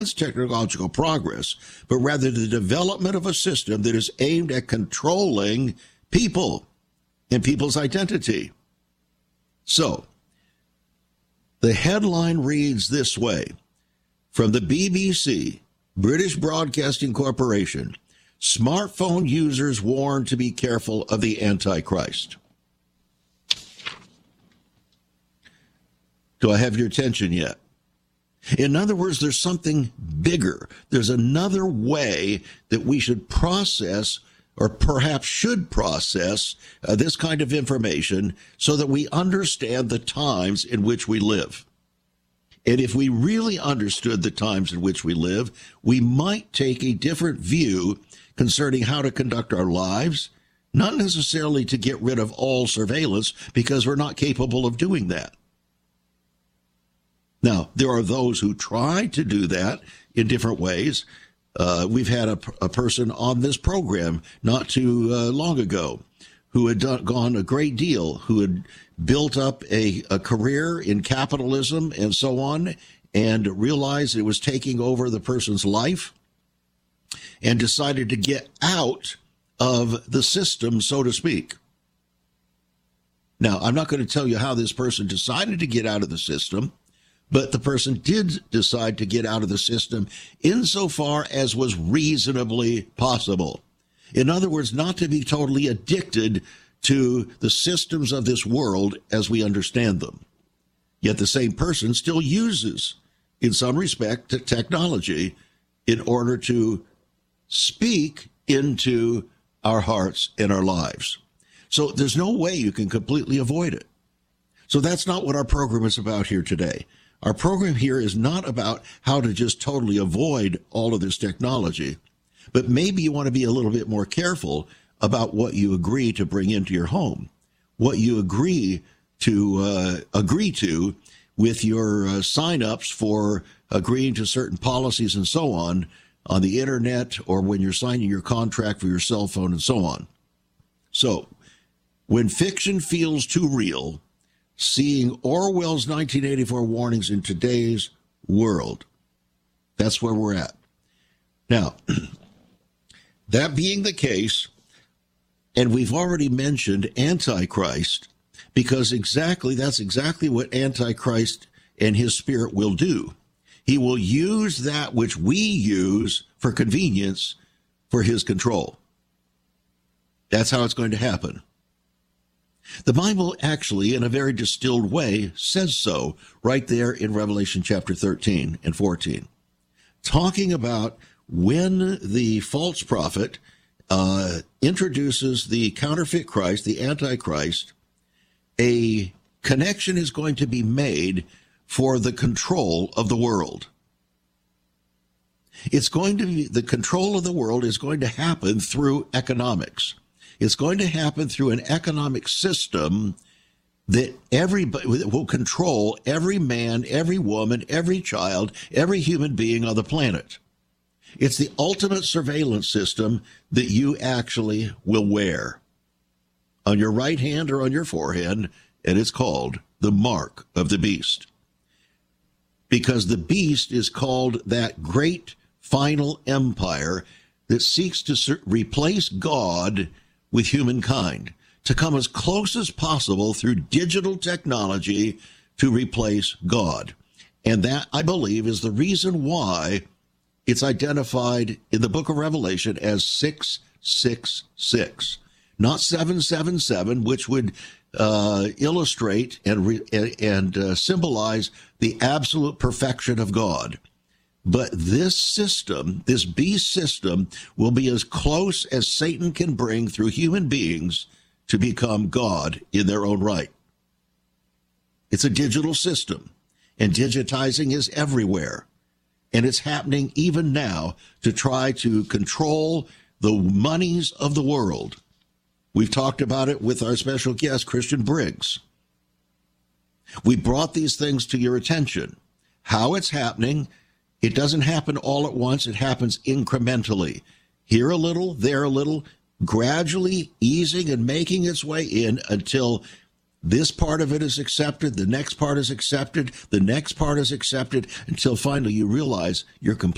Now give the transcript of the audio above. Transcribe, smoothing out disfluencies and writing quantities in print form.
technological progress, but rather the development of a system that is aimed at controlling people and people's identity. So, the headline reads this way from the BBC, British Broadcasting Corporation: smartphone users warned to be careful of the Antichrist. Do I have your attention yet? In other words, there's something bigger. There's another way that we should process, or perhaps should process, this kind of information so that we understand the times in which we live. And if we really understood the times in which we live, we might take a different view concerning how to conduct our lives, not necessarily to get rid of all surveillance, because we're not capable of doing that. Now, there are those who try to do that in different ways. We've had a person on this program not too long ago who had gone a great deal, who had built up a career in capitalism and so on, and realized it was taking over the person's life, and decided to get out of the system, so to speak. Now, I'm not going to tell you how this person decided to get out of the system, but the person did decide to get out of the system insofar as was reasonably possible. In other words, not to be totally addicted to the systems of this world as we understand them. Yet the same person still uses, in some respect, technology in order to speak into our hearts and our lives. So there's no way you can completely avoid it. So that's not what our program is about here today. Our program here is not about how to just totally avoid all of this technology, but maybe you want to be a little bit more careful about what you agree to bring into your home, what you agree to with your signups for agreeing to certain policies and so on the internet, or when you're signing your contract for your cell phone and so on. So, when fiction feels too real, seeing Orwell's 1984 warnings in today's world. That's where we're at. Now, that being the case, and we've already mentioned Antichrist, because that's exactly what Antichrist and his spirit will do. He will use that which we use for convenience for his control. That's how it's going to happen. The Bible actually, in a very distilled way, says so right there in Revelation chapter 13 and 14, talking about when the false prophet introduces the counterfeit Christ, the Antichrist, a connection is going to be made for the control of the world. It's going to be, the control of the world is going to happen through economics. It's going to happen through an economic system that everybody will control every man, every woman, every child, every human being on the planet. It's the ultimate surveillance system that you actually will wear on your right hand or on your forehead, and it's called the mark of the beast. Because the beast is called that great final empire that seeks to replace God with humankind, to come as close as possible through digital technology to replace God. And that, I believe, is the reason why it's identified in the book of Revelation as 666, not 777, which would illustrate and symbolize the absolute perfection of God. But this system, this beast system, will be as close as Satan can bring through human beings to become God in their own right. It's a digital system, and digitizing is everywhere. And it's happening even now to try to control the monies of the world. We've talked about it with our special guest, Christian Briggs. We brought these things to your attention. How it's happening, it doesn't happen all at once. It happens incrementally. Here a little, there a little, gradually easing and making its way in until this part of it is accepted, the next part is accepted, the next part is accepted, until finally you realize you're completely